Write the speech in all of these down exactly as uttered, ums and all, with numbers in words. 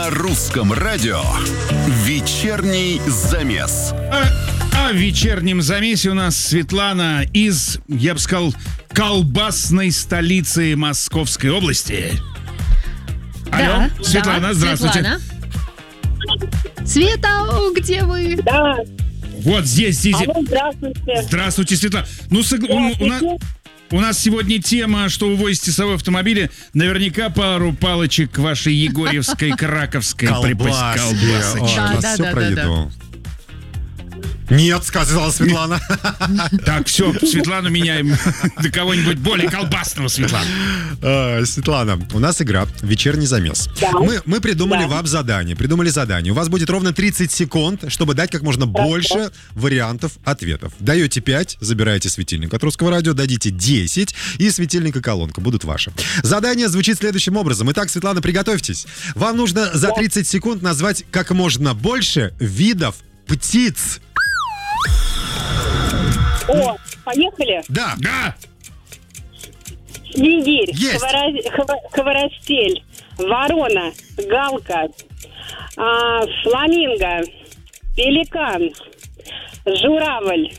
На русском радио вечерний замес. А, а в вечернем замесе у нас Светлана из, я бы сказал, колбасной столицы Московской области. Алло, Да, Светлана, да, здравствуйте. Светлана. Света, где вы? Да. Вот здесь, здесь. Алло, здравствуйте. Здравствуйте, Светлана. Ну, сог... у, у нас, у нас сегодня тема, что вы возите с собой в автомобиле. Наверняка пару палочек к вашей егорьевской, краковской припасть колбасы. О, Да, у нас да, все да, про да, еду. Нет, сказала Светлана. Так, все, Светлану меняем до кого-нибудь более колбасного, Светлана. А, Светлана, у нас игра «Вечерний замес». Да. Мы, мы придумали Да. вам задание. Придумали задание. У вас будет ровно тридцать секунд, чтобы дать как можно больше вариантов ответов. Даете пять, забираете светильник от Русского радио, дадите десять, и светильник и колонка будут ваши. Задание звучит следующим образом. Итак, Светлана, приготовьтесь. Вам нужно за тридцать секунд назвать как можно больше видов птиц. О, поехали. Да. Да, Снегирь, Есть. хвора- хва- хворостель, ворона, галка, а, фламинго, пеликан, журавль,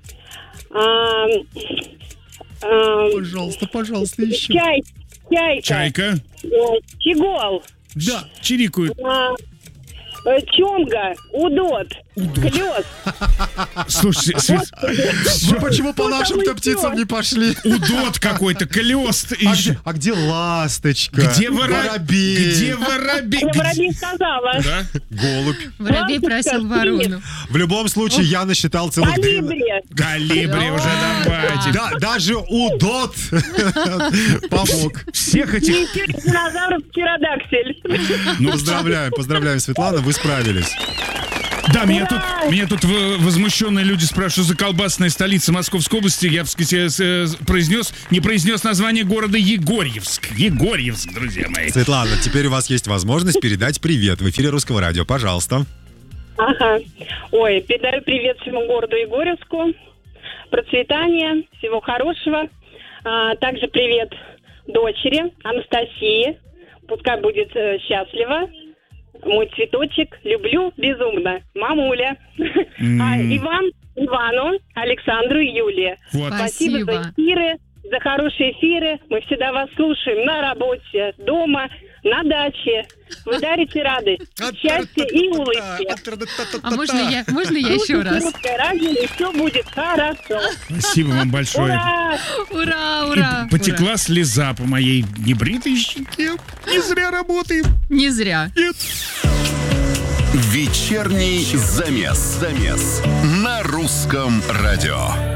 а, а, Пожалуйста, пожалуйста, еще. чай, чайка, чайка. э, чегол, Да, чирикают. а, э, чонга, удот, клёс. Слушайте, Свет... Вы почему по нашим-то птицам не пошли? удот какой-то, колест. А где, а где ласточка? Где вора- воробей? Где воробей? Я Где- воробей сказала. Да? Голубь. Воробей просил ворону. В любом случае, я насчитал целых две... Калибри. Калибри уже давайте. Да, даже удот помог. Всех этих... И динозавр птеродактиль. Ну, Поздравляем, поздравляем, Светлана, вы справились. Да, меня тут, меня тут в- возмущенные люди спрашивают, что за колбасная столица Московской области. Я, так сказать, э, э, произнес, не произнес название города Егорьевск. Егорьевск, друзья мои. Светлана, теперь у вас есть возможность передать привет в эфире Русского радио. Пожалуйста. Ага. Ой, передаю привет всему городу Егорьевску. Процветания, всего хорошего. А, также привет дочери Анастасии. Пускай будет э, счастлива. Мой цветочек. Люблю безумно. Мамуля. А, Иван, Ивану, Александру и Юлии. Вот. Спасибо за Спасибо. эфиры, за хорошие эфиры. Мы всегда вас слушаем на работе, дома, на даче. Вы дарите радость, счастье и улыбки. А можно я, можно я еще раз? Русское радио, и все будет хорошо. Спасибо вам большое. Ура! Ура, ура! И потекла слеза по моей небритой щеке. Не зря работаем. Ура. Не зря. Нет. Вечерний замес. Замес. На русском радио.